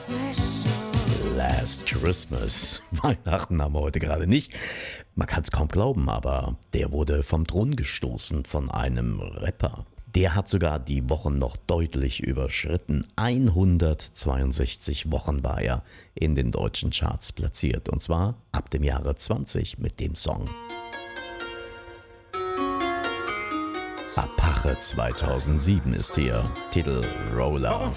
Last Christmas. Weihnachten haben wir heute gerade nicht. Man kann es kaum glauben, aber der wurde vom Thron gestoßen von einem Rapper. Der hat sogar die Wochen noch deutlich überschritten. 162 Wochen war er in den deutschen Charts platziert. Und zwar ab dem Jahre 20 mit dem Song Apache 2007 ist hier. Titel Roller.